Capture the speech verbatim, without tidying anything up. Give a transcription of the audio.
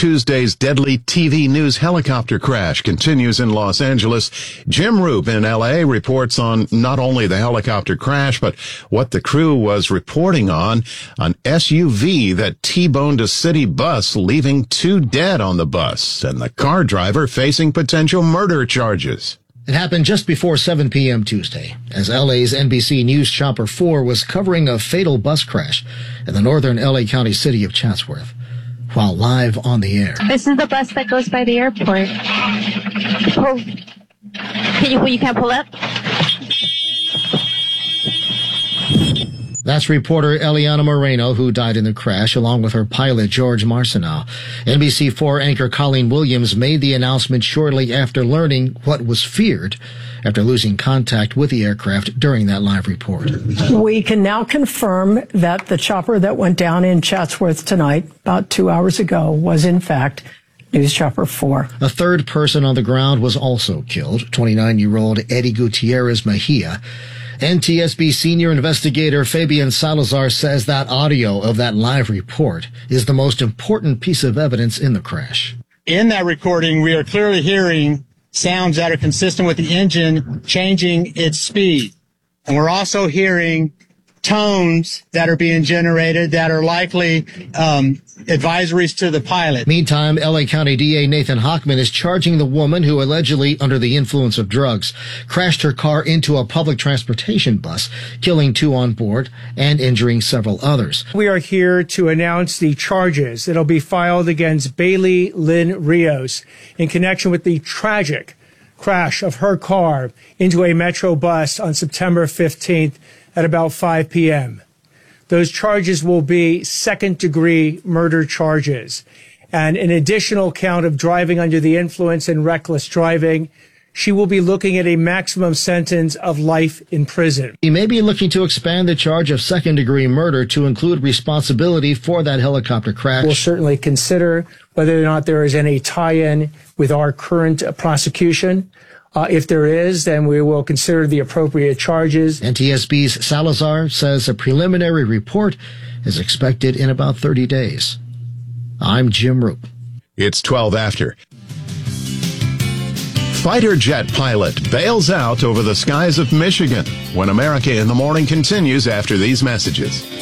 Tuesday's deadly T V news helicopter crash continues in Los Angeles. Jim Roop in L A reports on not only the helicopter crash, but what the crew was reporting on, an S U V that T-boned a city bus, leaving two dead on the bus, and the car driver facing potential murder charges. It happened just before seven p.m. Tuesday, as L A's N B C News Chopper four was covering a fatal bus crash in the northern L A County city of Chatsworth. While live on the air. This is the bus that goes by the airport. Pull. Can you, you can't pull up? That's reporter Eliana Moreno, who died in the crash, along with her pilot, George Marcinal. N B C four anchor Colleen Williams made the announcement shortly after learning what was feared after losing contact with the aircraft during that live report. We can now confirm that the chopper that went down in Chatsworth tonight, about two hours ago, was in fact News Chopper four. A third person on the ground was also killed, twenty-nine-year-old Eddie Gutierrez Mejia. N T S B senior investigator Fabian Salazar says that audio of that live report is the most important piece of evidence in the crash. In that recording, we are clearly hearing sounds that are consistent with the engine changing its speed. And we're also hearing tones that are being generated that are likely um, advisories to the pilot. Meantime, L A County D A Nathan Hochman is charging the woman who allegedly, under the influence of drugs, crashed her car into a public transportation bus, killing two on board and injuring several others. We are here to announce the charges that'll be filed against Bailey Lynn Rios in connection with the tragic crash of her car into a Metro bus on September fifteenth at about five p.m. Those charges will be second-degree murder charges and an additional count of driving under the influence and reckless driving. She will be looking at a maximum sentence of life in prison. He may be looking to expand the charge of second-degree murder to include responsibility for that helicopter crash. We'll certainly consider whether or not there is any tie-in with our current uh, prosecution. Uh, if there is, then we will consider the appropriate charges. N T S B's Salazar says a preliminary report is expected in about thirty days. I'm Jim Roop. It's twelve after. Fighter jet pilot bails out over the skies of Michigan when America in the Morning continues after these messages.